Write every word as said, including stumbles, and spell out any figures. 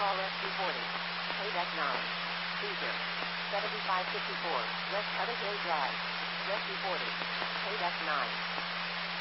call S reporting. Payback nine. Cruiser. seventy-five fifty-four, West Cuttergay Drive. West reporting. Payback nine.